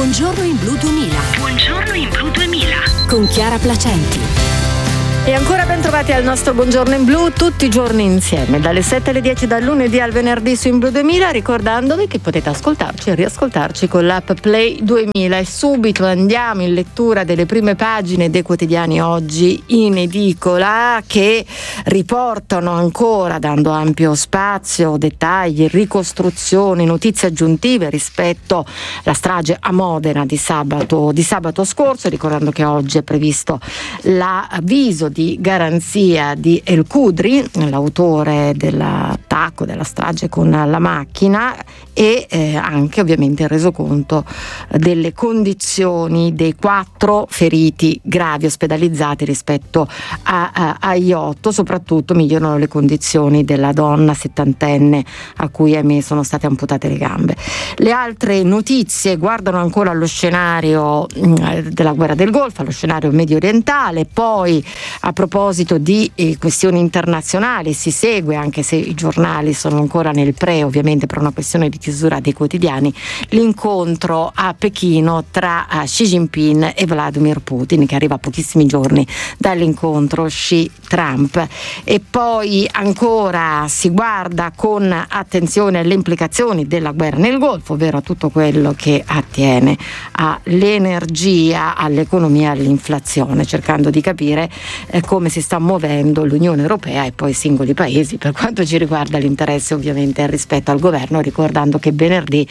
Buongiorno in Blu 2000. Buongiorno in Blu 2000. Con Chiara Placenti. E ancora ben trovati al nostro Buongiorno in Blu, tutti i giorni insieme, dalle 7 alle 10, dal lunedì al venerdì su In Blu 2000, ricordandovi che potete ascoltarci e riascoltarci con l'app Play 2000. E subito andiamo in lettura delle prime pagine dei quotidiani oggi in edicola, che riportano ancora, dando ampio spazio, dettagli, ricostruzioni, notizie aggiuntive rispetto alla strage a Modena di sabato scorso, ricordando che oggi è previsto l'avviso di garanzia di El Khudri, l'autore dell'attacco, della strage con la macchina, e anche ovviamente il resoconto delle condizioni dei 4 feriti gravi ospedalizzati rispetto agli 8. Soprattutto migliorano le condizioni della donna 70enne a cui ahimè sono state amputate le gambe. Le altre notizie guardano ancora allo scenario della guerra del Golfo, allo scenario medio orientale. Poi, a proposito di questioni internazionali, si segue, anche se i giornali sono ancora nel ovviamente per una questione di chiusura dei quotidiani, l'incontro a Pechino tra Xi Jinping e Vladimir Putin, che arriva a pochissimi giorni dall'incontro Xi-Trump. E poi ancora si guarda con attenzione alle implicazioni della guerra nel Golfo, ovvero a tutto quello che attiene all'energia, all'economia, all'inflazione, cercando di capire come si sta muovendo l'Unione Europea e poi i singoli paesi per quanto ci riguarda l'interesse ovviamente rispetto al governo, ricordando che venerdì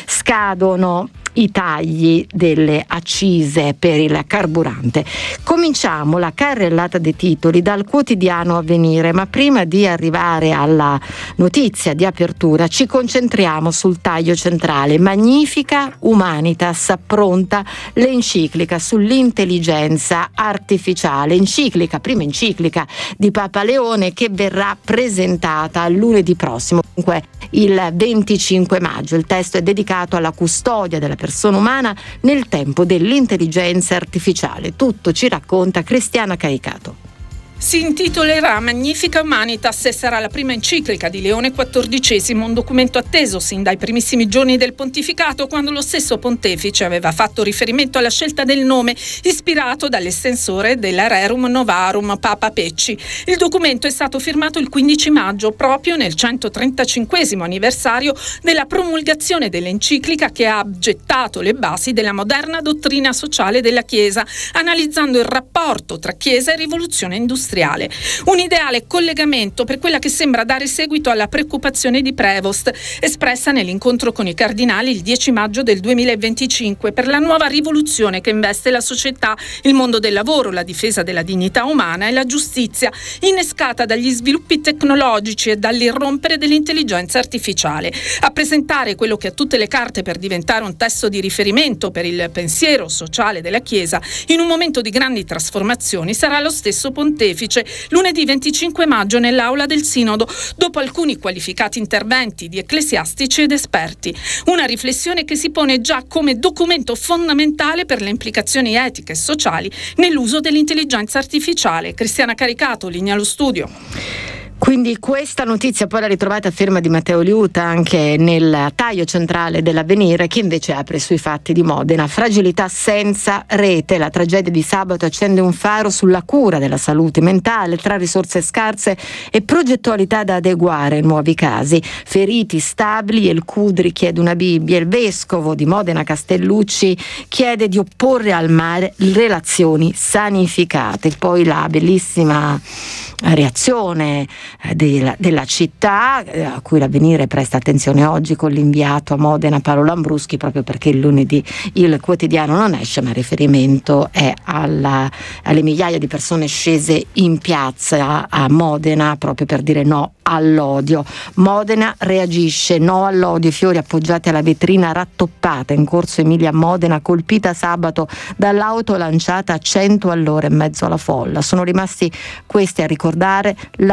scadono i tagli delle accise per il carburante. Cominciamo la carrellata dei titoli dal quotidiano Avvenire, ma prima di arrivare alla notizia di apertura ci concentriamo sul taglio centrale. Magnifica Humanitas appronta l'enciclica sull'intelligenza artificiale, prima enciclica di Papa Leone, che verrà presentata lunedì prossimo, dunque il 25 maggio. Il testo è dedicato alla custodia della persona umana nel tempo dell'intelligenza artificiale. Tutto ci racconta Cristiana Caricato. Si intitolerà Magnifica Humanitas e sarà la prima enciclica di Leone XIV, un documento atteso sin dai primissimi giorni del pontificato, quando lo stesso pontefice aveva fatto riferimento alla scelta del nome ispirato dall'estensore della Rerum Novarum, Papa Pecci. Il documento è stato firmato il 15 maggio, proprio nel 135° anniversario della promulgazione dell'enciclica, che ha gettato le basi della moderna dottrina sociale della Chiesa, analizzando il rapporto tra Chiesa e rivoluzione industriale. Un ideale collegamento per quella che sembra dare seguito alla preoccupazione di Prevost, espressa nell'incontro con i cardinali il 10 maggio del 2025, per la nuova rivoluzione che investe la società, il mondo del lavoro, la difesa della dignità umana e la giustizia, innescata dagli sviluppi tecnologici e dall'irrompere dell'intelligenza artificiale. A presentare quello che ha tutte le carte per diventare un testo di riferimento per il pensiero sociale della Chiesa in un momento di grandi trasformazioni sarà lo stesso pontefice lunedì 25 maggio nell'aula del Sinodo, dopo alcuni qualificati interventi di ecclesiastici ed esperti. Una riflessione che si pone già come documento fondamentale per le implicazioni etiche e sociali nell'uso dell'intelligenza artificiale. Cristiana Caricato, linea allo studio. Quindi questa notizia poi la ritrovate a firma di Matteo Liuta anche nel taglio centrale dell'Avvenire, che invece apre sui fatti di Modena. Fragilità senza rete. La tragedia di sabato accende un faro sulla cura della salute mentale, tra risorse scarse e progettualità da adeguare ai nuovi casi. Feriti stabili, El Khudri chiede una Bibbia, il vescovo di Modena Castellucci chiede di opporre al mare relazioni sanificate. Poi la bellissima reazione della città, a cui l'Avvenire presta attenzione oggi con l'inviato a Modena Paolo Lambruschi, proprio perché il lunedì il quotidiano non esce, ma il riferimento è alle migliaia di persone scese in piazza a Modena proprio per dire no all'odio. Modena reagisce, no all'odio, fiori appoggiati alla vetrina rattoppata in corso Emilia a Modena, colpita sabato dall'auto lanciata a 100 all'ora in mezzo alla folla. Sono rimasti questi a ricordare la follia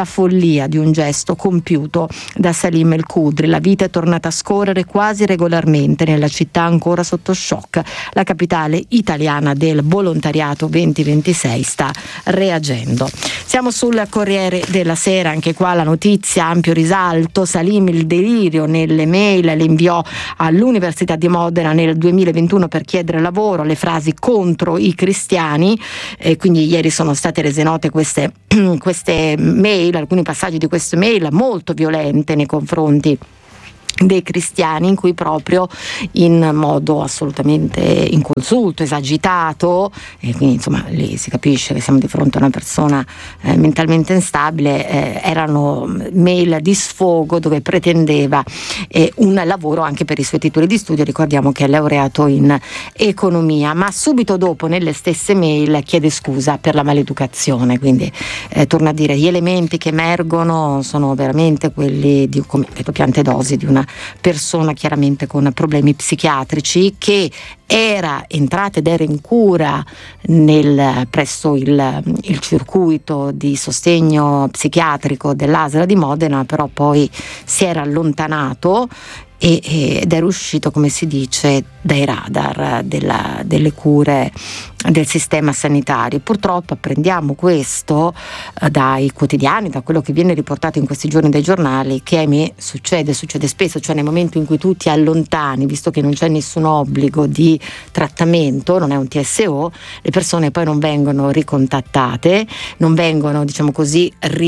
follia di un gesto compiuto da Salim El-Khudri. La vita è tornata a scorrere quasi regolarmente nella città ancora sotto shock. La capitale italiana del volontariato 2026 sta reagendo. Siamo sul Corriere della Sera, anche qua la notizia, ampio risalto. Salim il delirio nelle mail, le inviò all'Università di Modena nel 2021 per chiedere lavoro, le frasi contro i cristiani, quindi ieri sono state rese note queste mail, alcuni passaggi di queste mail molto violente nei confronti dei cristiani, in cui proprio in modo assolutamente inconsulto, esagitato, e quindi insomma lì si capisce che siamo di fronte a una persona mentalmente instabile, erano mail di sfogo dove pretendeva un lavoro anche per i suoi titoli di studio. Ricordiamo che è laureato in economia, ma subito dopo nelle stesse mail chiede scusa per la maleducazione, quindi torna a dire gli elementi che emergono sono veramente quelli di, come piante dosi di una persona chiaramente con problemi psichiatrici, che era entrata ed era in cura presso il circuito di sostegno psichiatrico dell'ASL di Modena, però poi si era allontanato ed era uscito, come si dice, dai radar delle cure del sistema sanitario. Purtroppo apprendiamo questo dai quotidiani, da quello che viene riportato in questi giorni dai giornali, che ahimè succede spesso, cioè nel momento in cui tu ti allontani, visto che non c'è nessun obbligo di trattamento, non è un TSO, le persone poi non vengono ricontattate, non vengono, diciamo così,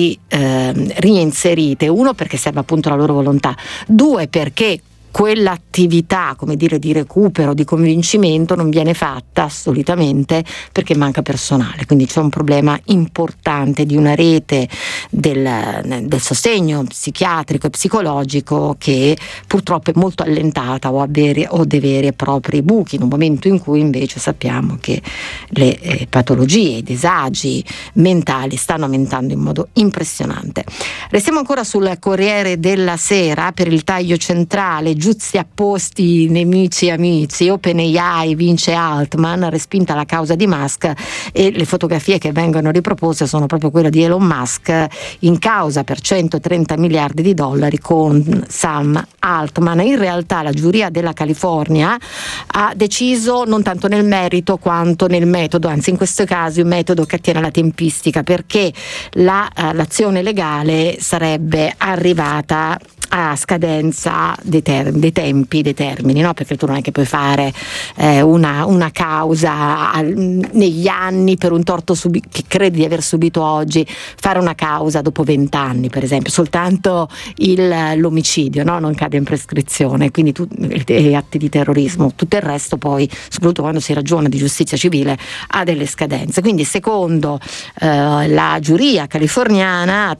reinserite. Uno, perché serve appunto la loro volontà; due, perché quell'attività, come dire, di recupero, di convincimento non viene fatta solitamente perché manca personale. Quindi c'è un problema importante di una rete del sostegno psichiatrico e psicologico che purtroppo è molto allentata o ha dei veri e propri buchi, in un momento in cui invece sappiamo che le patologie, i disagi mentali stanno aumentando in modo impressionante. Restiamo ancora sul Corriere della Sera. Per il taglio centrale, giusti apposti, nemici amici, OpenAI vince Altman, respinta la causa di Musk, e le fotografie che vengono ripropose sono proprio quelle di Elon Musk in causa per 130 miliardi di dollari con Sam Altman. In realtà la giuria della California ha deciso non tanto nel merito quanto nel metodo, anzi in questo caso il metodo che attiene alla tempistica, perché l'azione legale sarebbe arrivata a scadenza dei termini, no? Perché tu non è che puoi fare una causa negli anni per un torto che credi di aver subito oggi, fare una causa dopo 20 anni per esempio. Soltanto l'omicidio, no? Non cade in prescrizione, quindi gli atti di terrorismo, tutto il resto poi, soprattutto quando si ragiona di giustizia civile, ha delle scadenze. Quindi secondo la giuria californiana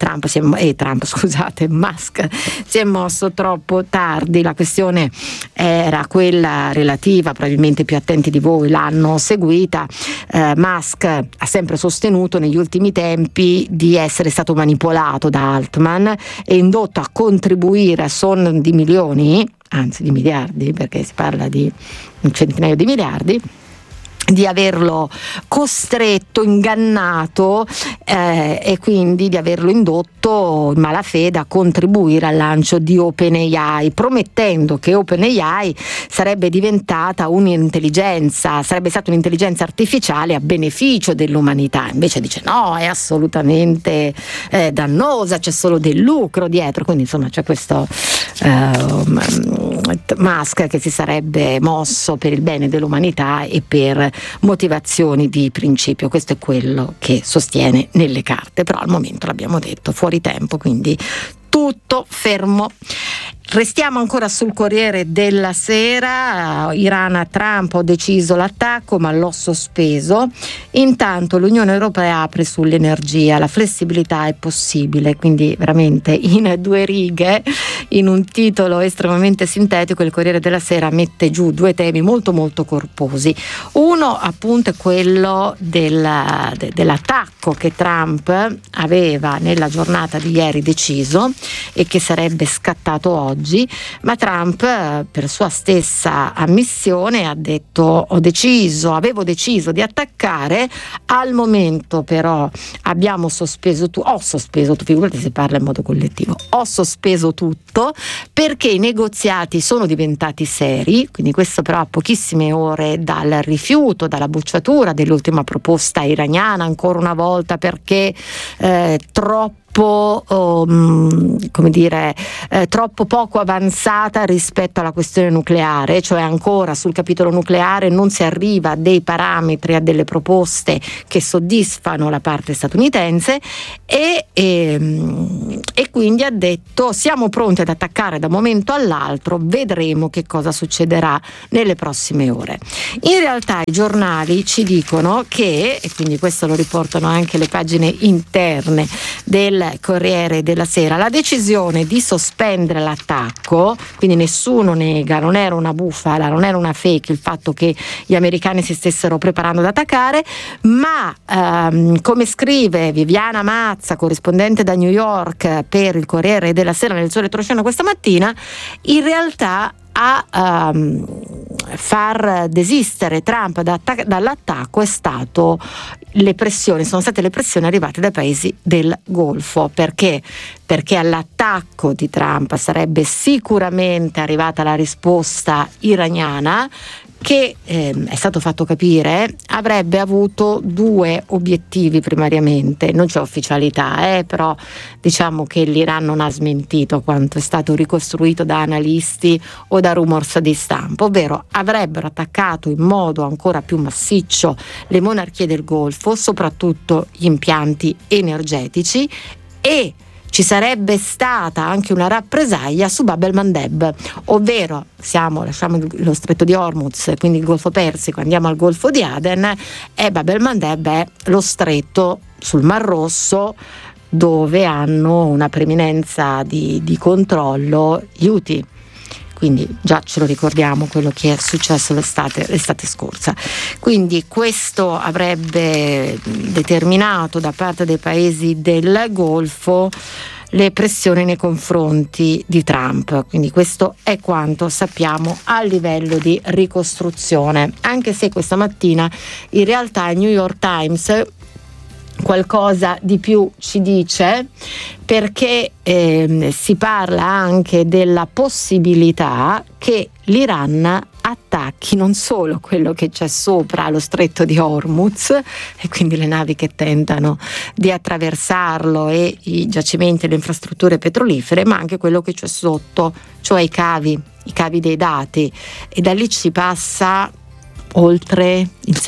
Musk si è mosso troppo tardi. La questione era quella relativa, probabilmente più attenti di voi l'hanno seguita. Musk ha sempre sostenuto negli ultimi tempi di essere stato manipolato da Altman e indotto a contribuire a son di milioni, anzi di miliardi, perché si parla di un centinaio di miliardi, di averlo costretto, ingannato e quindi di averlo indotto in malafede a contribuire al lancio di OpenAI, promettendo che OpenAI sarebbe diventata sarebbe stata un'intelligenza artificiale a beneficio dell'umanità. Invece dice no, è assolutamente dannosa, c'è solo del lucro dietro. Quindi insomma c'è questo Musk che si sarebbe mosso per il bene dell'umanità e per motivazioni di principio. Questo è quello che sostiene nelle carte, però al momento, l'abbiamo detto, fuori tempo, quindi tutto fermo. Restiamo ancora sul Corriere della Sera. Iran a Trump: ho deciso l'attacco ma l'ho sospeso. Intanto l'Unione Europea apre sull'energia, la flessibilità è possibile, quindi veramente in 2 righe, in un titolo estremamente sintetico, il Corriere della Sera mette giù 2 temi molto molto corposi. Uno appunto è quello dell'attacco che Trump aveva nella giornata di ieri deciso, e che sarebbe scattato oggi, ma Trump, per sua stessa ammissione, ha detto avevo deciso di attaccare, al momento però ho sospeso tutto, figurati se parla in modo collettivo, ho sospeso tutto perché i negoziati sono diventati seri, quindi questo però a pochissime ore dal rifiuto, dalla bocciatura dell'ultima proposta iraniana, ancora una volta perché troppo poco avanzata rispetto alla questione nucleare, cioè ancora sul capitolo nucleare non si arriva a dei parametri, a delle proposte che soddisfano la parte statunitense e quindi ha detto siamo pronti ad attaccare da un momento all'altro, vedremo che cosa succederà nelle prossime ore. In realtà i giornali ci dicono che, e quindi questo lo riportano anche le pagine interne del Corriere della Sera, la decisione di sospendere l'attacco, quindi nessuno nega, non era una bufala, non era una fake il fatto che gli americani si stessero preparando ad attaccare, ma come scrive Viviana Mazza, corrispondente da New York per il Corriere della Sera nel Sole Retroscena questa mattina, in realtà a far desistere Trump dall'attacco sono state le pressioni arrivate dai paesi del Golfo. Perché all'attacco di Trump sarebbe sicuramente arrivata la risposta iraniana che è stato fatto capire avrebbe avuto due obiettivi primariamente, non c'è ufficialità, però diciamo che l'Iran non ha smentito quanto è stato ricostruito da analisti o da rumors di stampa, ovvero avrebbero attaccato in modo ancora più massiccio le monarchie del Golfo, soprattutto gli impianti energetici, e ci sarebbe stata anche una rappresaglia su Bab el-Mandeb, ovvero lasciamo lo stretto di Hormuz, quindi il Golfo Persico, andiamo al Golfo di Aden, e Bab el-Mandeb è lo stretto sul Mar Rosso dove hanno una preminenza di controllo gli Houthi. Quindi già ce lo ricordiamo quello che è successo l'estate scorsa. Quindi questo avrebbe determinato da parte dei paesi del Golfo le pressioni nei confronti di Trump. Quindi questo è quanto sappiamo a livello di ricostruzione, anche se questa mattina in realtà il New York Times qualcosa di più ci dice, perché si parla anche della possibilità che l'Iran attacchi non solo quello che c'è sopra lo stretto di Hormuz e quindi le navi che tentano di attraversarlo e i giacimenti e le infrastrutture petrolifere, ma anche quello che c'è sotto, cioè i cavi dei dati, e da lì ci passa oltre il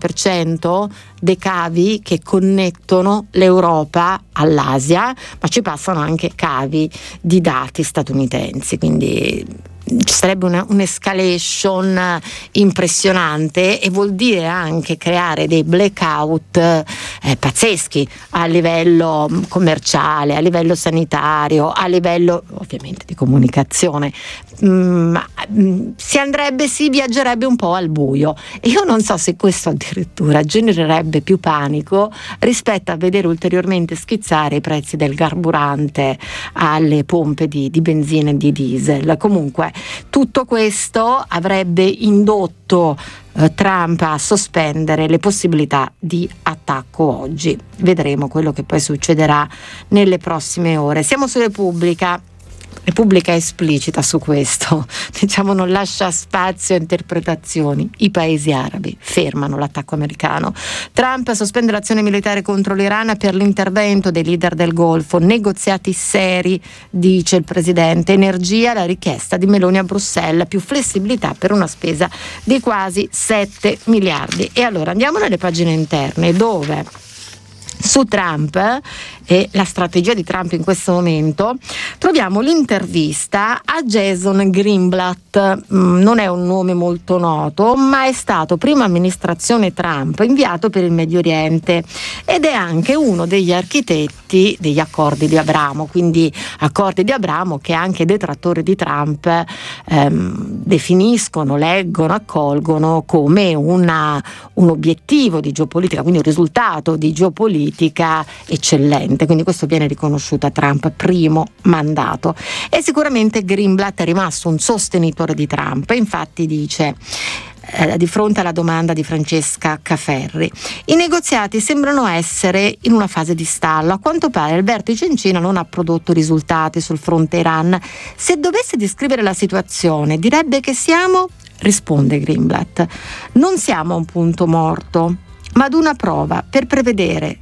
60% dei cavi che connettono l'Europa all'Asia, ma ci passano anche cavi di dati statunitensi, quindi ci sarebbe un'escalation impressionante, e vuol dire anche creare dei blackout pazzeschi a livello commerciale, a livello sanitario, a livello ovviamente di comunicazione. Si viaggerebbe un po' al buio, e io non so se questo addirittura genererebbe più panico rispetto a vedere ulteriormente schizzare i prezzi del carburante alle pompe di benzina e di diesel. Comunque tutto questo avrebbe indotto Trump a sospendere le possibilità di attacco oggi. Vedremo quello che poi succederà nelle prossime ore. Siamo su Repubblica è esplicita su questo, non lascia spazio a interpretazioni. I paesi arabi fermano l'attacco americano. Trump sospende l'azione militare contro l'Iran per l'intervento dei leader del Golfo, negoziati seri, dice il presidente. Energia, la richiesta di Meloni a Bruxelles, più flessibilità per una spesa di quasi 7 miliardi. E allora andiamo nelle pagine interne, dove su Trump e la strategia di Trump in questo momento troviamo l'intervista a Jason Greenblatt. Non è un nome molto noto, ma è stato prima amministrazione Trump inviato per il Medio Oriente ed è anche uno degli architetti degli accordi di Abramo, quindi accordi di Abramo che anche detrattori di Trump definiscono, leggono, accolgono come un obiettivo di geopolitica, quindi un risultato di geopolitica politica eccellente, quindi questo viene riconosciuto a Trump, primo mandato. E sicuramente Greenblatt è rimasto un sostenitore di Trump, infatti dice di fronte alla domanda di Francesca Caferri: i negoziati sembrano essere in una fase di stallo, a quanto pare il vertice in Cina non ha prodotto risultati sul fronte Iran. Se dovesse descrivere la situazione direbbe che risponde Greenblatt, non siamo a un punto morto, ma ad una prova per vedere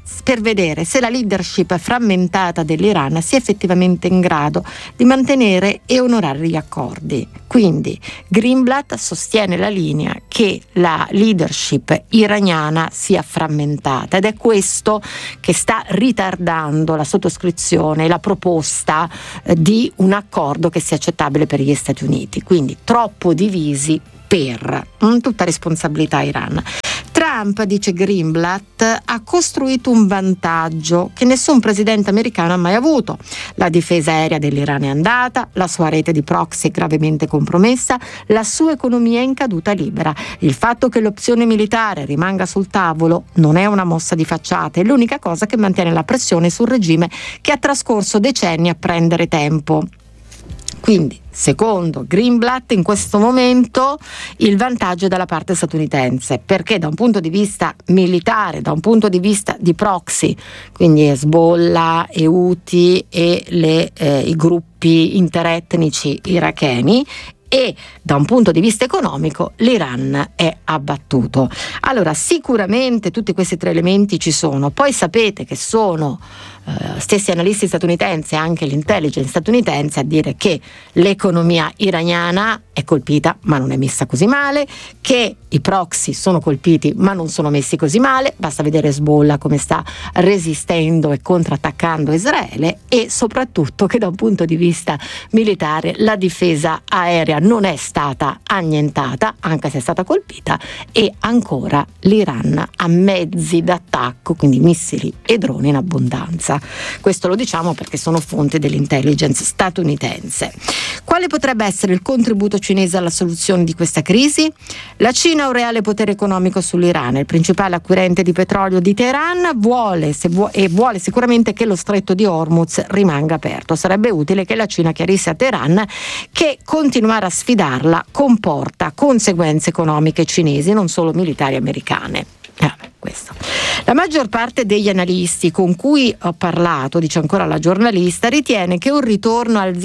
se la leadership frammentata dell'Iran sia effettivamente in grado di mantenere e onorare gli accordi. Quindi Greenblatt sostiene la linea che la leadership iraniana sia frammentata, ed è questo che sta ritardando la sottoscrizione e la proposta di un accordo che sia accettabile per gli Stati Uniti. Quindi troppo divisi per tutta responsabilità Iran. Trump, dice Greenblatt, ha costruito un vantaggio che nessun presidente americano ha mai avuto. La difesa aerea dell'Iran è andata, la sua rete di proxy è gravemente compromessa, la sua economia è in caduta libera. Il fatto che l'opzione militare rimanga sul tavolo non è una mossa di facciata, è l'unica cosa che mantiene la pressione sul regime che ha trascorso decenni a prendere tempo. Quindi, secondo Greenblatt, in questo momento il vantaggio è dalla parte statunitense, perché da un punto di vista militare, da un punto di vista di proxy, quindi Hezbollah, Houthi e i gruppi interetnici iracheni, e da un punto di vista economico l'Iran è abbattuto. Allora sicuramente tutti questi tre elementi ci sono, poi sapete che sono stessi analisti statunitensi, anche l'intelligence statunitense, a dire che l'economia iraniana è colpita ma non è messa così male, che i proxy sono colpiti ma non sono messi così male, basta vedere Hezbollah come sta resistendo e contrattaccando Israele, e soprattutto che da un punto di vista militare la difesa aerea non è stata annientata, anche se è stata colpita, e ancora l'Iran ha mezzi d'attacco, quindi missili e droni in abbondanza. Questo lo diciamo perché sono fonti dell'intelligence statunitense. Quale potrebbe essere il contributo cinese alla soluzione di questa crisi? La Cina ha un reale potere economico sull'Iran, il principale acquirente di petrolio di Teheran, vuole sicuramente che lo stretto di Hormuz rimanga aperto. Sarebbe utile che la Cina chiarisse a Teheran che continuare a sfidarla comporta conseguenze economiche cinesi, non solo militari americane. Questo. La maggior parte degli analisti con cui ho parlato, dice ancora la giornalista, ritiene che un ritorno al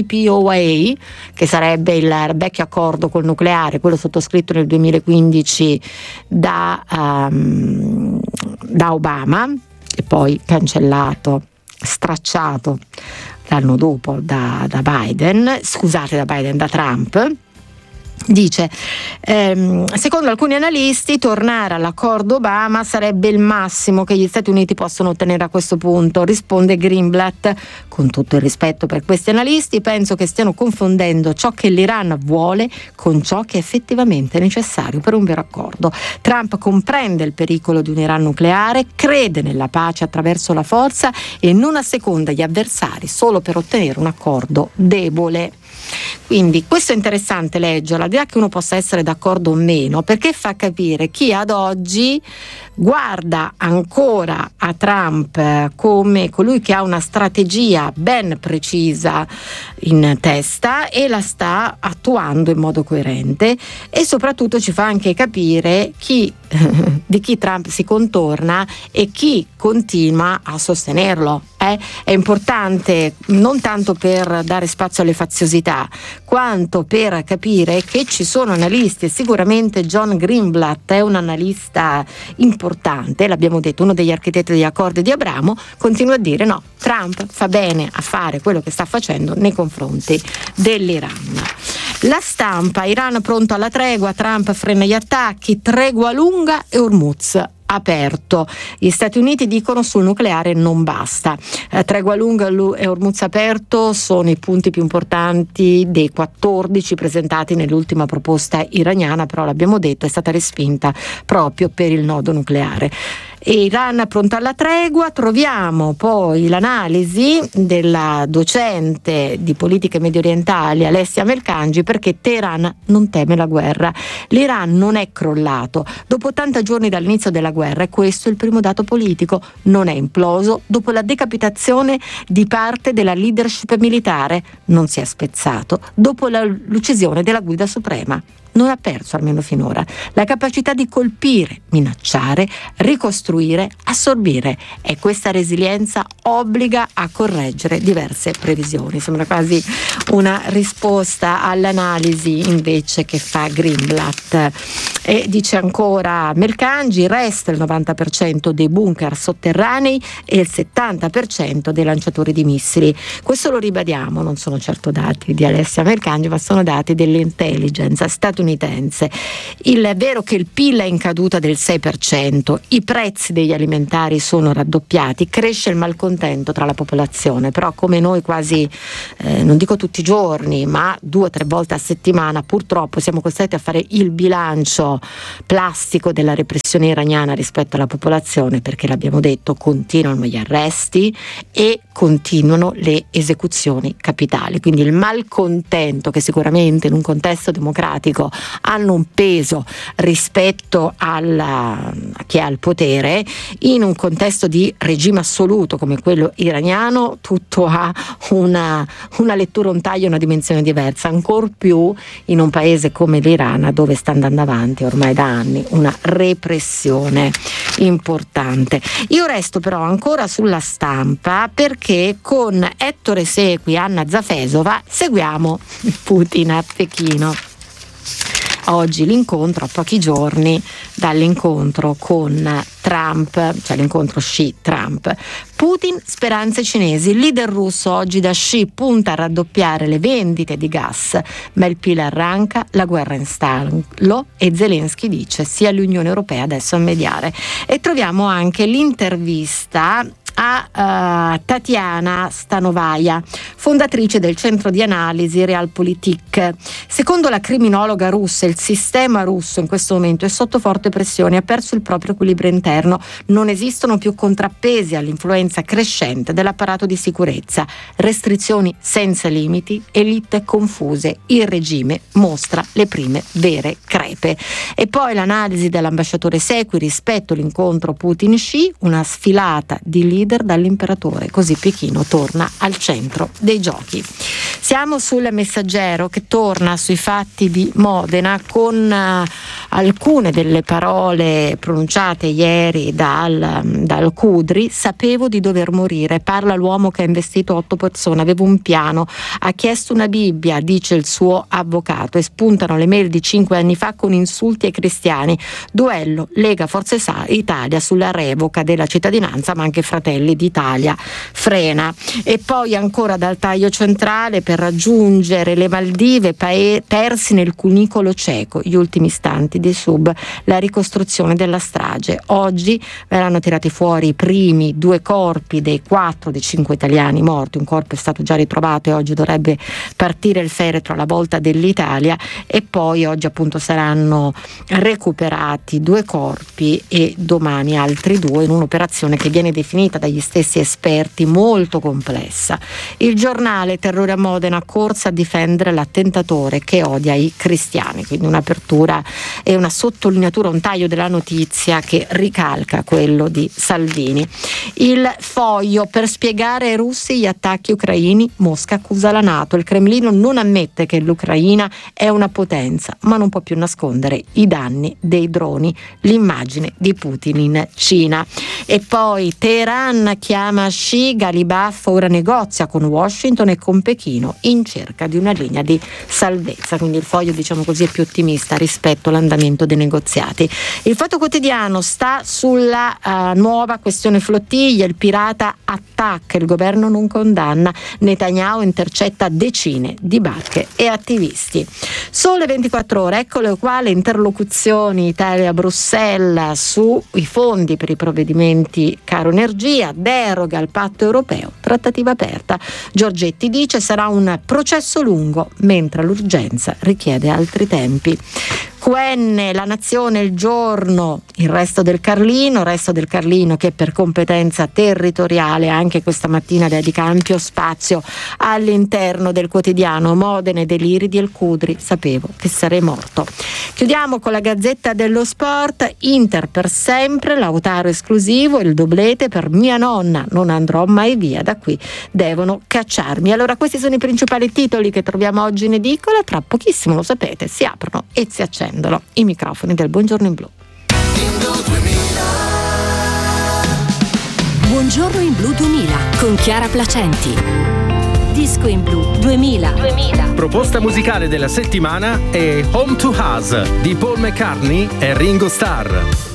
JCPOA, che sarebbe il vecchio accordo col nucleare, quello sottoscritto nel 2015 da Obama e poi cancellato, stracciato l'anno dopo da Trump. Dice, secondo alcuni analisti, tornare all'accordo Obama sarebbe il massimo che gli Stati Uniti possono ottenere a questo punto. Risponde Greenblatt: con tutto il rispetto per questi analisti, penso che stiano confondendo ciò che l'Iran vuole con ciò che è effettivamente necessario per un vero accordo. Trump comprende il pericolo di un Iran nucleare, crede nella pace attraverso la forza e non asseconda gli avversari solo per ottenere un accordo debole. Quindi questo è interessante leggerlo, al di là che uno possa essere d'accordo o meno, perché fa capire chi ad oggi guarda ancora a Trump come colui che ha una strategia ben precisa in testa e la sta attuando in modo coerente, e soprattutto ci fa anche capire di chi Trump si contorna e chi continua a sostenerlo. È importante non tanto per dare spazio alle faziosità, quanto per capire che ci sono analisti, e sicuramente John Greenblatt è un analista importante, l'abbiamo detto, uno degli architetti degli accordi di Abramo, continua a dire no, Trump fa bene a fare quello che sta facendo nei confronti dell'Iran. La stampa: Iran pronto alla tregua, Trump frena gli attacchi, tregua lunga e Hormuz aperto. Gli Stati Uniti dicono sul nucleare non basta. Tregua lunga e Hormuz aperto sono i punti più importanti dei 14 presentati nell'ultima proposta iraniana, però l'abbiamo detto è stata respinta proprio per il nodo nucleare. Iran pronta alla tregua. Troviamo poi l'analisi della docente di politiche mediorientali Alessia Melkanji, perché Teheran non teme la guerra. L'Iran non è crollato. Dopo 80 giorni dall'inizio della guerra, e questo è il primo dato politico, non è imploso. Dopo la decapitazione di parte della leadership militare, non si è spezzato. Dopo l'uccisione della guida suprema, non ha perso, almeno finora, la capacità di colpire, minacciare, ricostruire, assorbire, e questa resilienza obbliga a correggere diverse previsioni. Sembra quasi una risposta all'analisi invece che fa Greenblatt. E dice ancora Melkanji: resta il 90% dei bunker sotterranei e il 70% dei lanciatori di missili. Questo lo ribadiamo, non sono certo dati di Alessia Melkanji, ma sono dati dell'intelligence statunitense. È vero che il PIL è in caduta del 6%, i prezzi degli alimentari sono raddoppiati, cresce il malcontento tra la popolazione, però come noi quasi, non dico tutti i giorni, ma 2 o 3 volte a settimana, purtroppo siamo costretti a fare il bilancio plastico della repressione iraniana rispetto alla popolazione, perché l'abbiamo detto, continuano gli arresti e continuano le esecuzioni capitali. Quindi il malcontento, che sicuramente in un contesto democratico hanno un peso rispetto a chi ha il potere, in un contesto di regime assoluto come quello iraniano tutto ha una lettura, un taglio, una dimensione diversa, ancor più in un paese come l'Iran, dove sta andando avanti ormai da anni una repressione importante. Io resto però ancora sulla stampa, perché con Ettore Secui e Anna Zafesova seguiamo Putin a Pechino. Oggi l'incontro, a pochi giorni dall'incontro con Trump, cioè l'incontro Xi-Trump. Putin, speranze cinesi. Il leader russo oggi da Xi punta a raddoppiare le vendite di gas, ma il PIL arranca, la guerra in stallo, e Zelensky dice sia l'Unione Europea adesso a mediare. E troviamo anche l'intervista a Tatiana Stanovaia, fondatrice del centro di analisi Realpolitik. Secondo la criminologa russa, il sistema russo in questo momento è sotto forte pressione, ha perso il proprio equilibrio interno, non esistono più contrappesi all'influenza crescente dell'apparato di sicurezza, restrizioni senza limiti, elite confuse, il regime mostra le prime vere crepe. E poi l'analisi dell'ambasciatore Secui rispetto all'incontro Putin-Xi, una sfilata di leader dall'imperatore, così Pechino torna al centro dei giochi. Siamo sul Messaggero, che torna sui fatti di Modena con alcune delle parole pronunciate ieri dal Cudri. Sapevo di dover morire, parla l'uomo che ha investito 8 persone, avevo un piano, ha chiesto una Bibbia, dice il suo avvocato, e spuntano le mail di 5 anni fa con insulti ai cristiani. Duello Lega Forza Italia sulla revoca della cittadinanza, ma anche Fratelli d'Italia frena. E poi ancora dal taglio centrale: per raggiungere le Maldive persi nel cunicolo cieco, gli ultimi istanti dei sub, la ricostruzione della strage. Oggi verranno tirati fuori i primi 2 corpi dei 4 dei 5 italiani morti, un corpo è stato già ritrovato e oggi dovrebbe partire il feretro alla volta dell'Italia, e poi oggi appunto saranno recuperati 2 corpi e domani altri 2 in un'operazione che viene definita dagli stessi esperti molto complessa. Il Giornale: terrore a Modena, corsa a difendere l'attentatore che odia i cristiani. Quindi un'apertura e una sottolineatura, un taglio della notizia che ricalca quello di Salvini. Il Foglio: per spiegare ai russi gli attacchi ucraini, Mosca accusa la NATO. Il Cremlino non ammette che l'Ucraina è una potenza, ma non può più nascondere i danni dei droni. L'immagine di Putin in Cina. E poi Teheran chiama Xi, Galibaf ora negozia con Washington e con Pechino in cerca di una linea di salvezza. Quindi il Foglio, diciamo così, è più ottimista rispetto all'andamento dei negoziati. Il Fatto Quotidiano sta sulla nuova questione flottiglia, il pirata attacca, il governo non condanna, Netanyahu intercetta decine di barche e attivisti. Sole 24 Ore, ecco le quali interlocuzioni Italia-Bruxelles sui fondi per i provvedimenti caro energia, deroga al patto europeo, trattativa aperta. Giorgetti dice sarà un processo lungo, mentre l'urgenza richiede altri tempi. QN, La Nazione, Il Giorno, Il Resto del Carlino che per competenza territoriale anche questa mattina dedica ampio spazio all'interno del quotidiano. Modena, deliri di El Cudri, sapevo che sarei morto. Chiudiamo con la Gazzetta dello Sport. Inter per sempre, Lautaro esclusivo, il doblete per mia nonna, non andrò mai via da qui, devono cacciarmi. Allora questi sono i principali titoli che troviamo oggi in edicola. Tra pochissimo, lo sapete, si aprono e si accendono i microfoni del Buongiorno in Blu. Buongiorno in Blu 2000 con Chiara Placenti. Disco in Blu 2000. Proposta musicale della settimana è Home to Us di Paul McCartney e Ringo Starr.